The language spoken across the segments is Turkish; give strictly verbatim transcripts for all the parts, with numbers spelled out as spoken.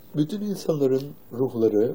Bütün insanların ruhları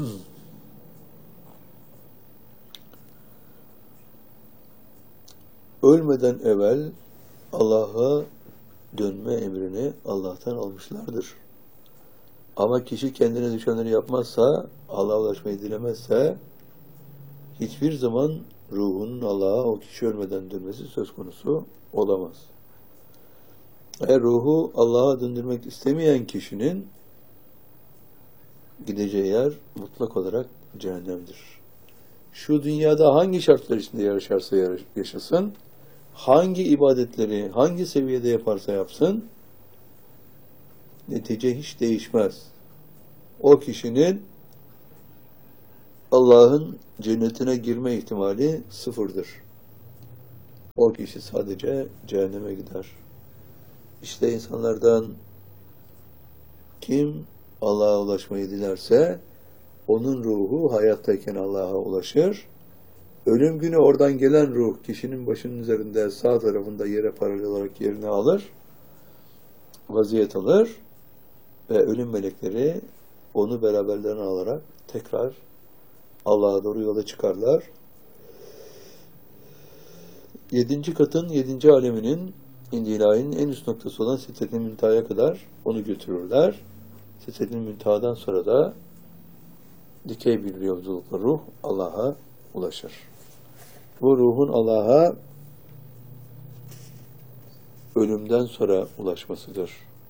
ölmeden evvel Allah'a dönme emrini Allah'tan almışlardır. Ama kişi kendine düşenleri yapmazsa, Allah'a ulaşmayı dilemezse, hiçbir zaman ruhunun Allah'a o kişi ölmeden dönmesi söz konusu olamaz. Eğer ruhu Allah'a döndürmek istemeyen kişinin gideceği yer mutlak olarak cehennemdir. Şu dünyada hangi şartlar içinde yaşarsa yaşasın, hangi ibadetleri, hangi seviyede yaparsa yapsın, netice hiç değişmez. O kişinin Allah'ın cennetine girme ihtimali sıfırdır. O kişi sadece cehenneme gider. İşte insanlardan kim Allah'a ulaşmayı dilerse, onun ruhu hayattayken Allah'a ulaşır. Ölüm günü oradan gelen ruh kişinin başının üzerinde sağ tarafında yere paralel olarak yerini alır, vaziyet alır ve ölüm melekleri onu beraberlerine alarak tekrar Allah'a doğru yola çıkarlar. Yedinci katın, yedinci aleminin indilahinin en üst noktası olan Sidret-i Münteha'ya kadar onu götürürler. Sidret-i Münteha'dan sonra da dikey bir yolculukla ruh Allah'a ulaşır. Bu ruhun Allah'a ölümden sonra ulaşmasıdır.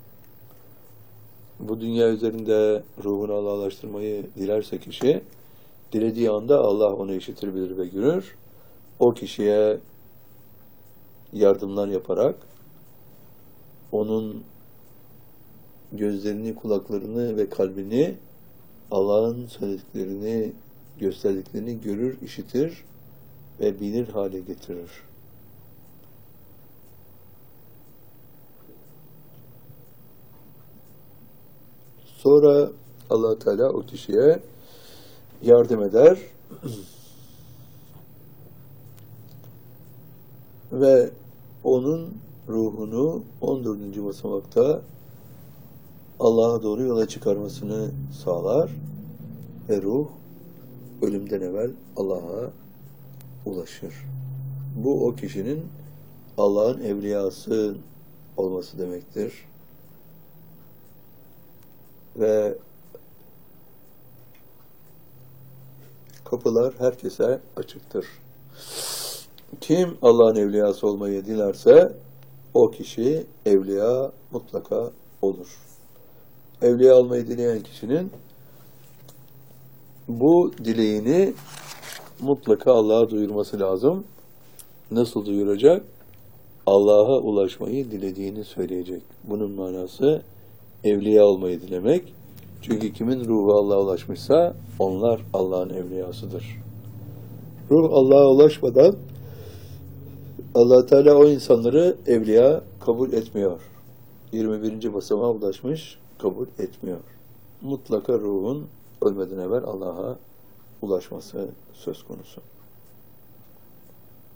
Bu dünya üzerinde ruhunu Allah'a ulaştırmayı dilerse kişi, dilediği anda Allah onu işitir, bilir ve görür. O kişiye yardımlar yaparak onun gözlerini, kulaklarını ve kalbini Allah'ın söylediklerini, gösterdiklerini görür, işitir ve bilir hale getirir. Sonra Allah Teala o kişiye yardım eder ve onun ruhunu on dördüncü basamakta Allah'a doğru yola çıkarmasını sağlar ve ruh ölümden evvel Allah'a ulaşır. Bu o kişinin Allah'ın evliyası olması demektir. Ve kapılar herkese açıktır. Kim Allah'ın evliyası olmayı dilerse o kişi evliya mutlaka olur. Evliya olmayı dileyen kişinin bu dileğini mutlaka Allah'a duyurması lazım. Nasıl duyuracak? Allah'a ulaşmayı dilediğini söyleyecek. Bunun manası evliya olmayı dilemek. Çünkü kimin ruhu Allah'a ulaşmışsa onlar Allah'ın evliyasıdır. Ruh Allah'a ulaşmadan Allah Teala o insanları evliya kabul etmiyor. yirmi birinci basamağa ulaşmış, kabul etmiyor. Mutlaka ruhun ölmeden evvel Allah'a ulaşması söz konusu.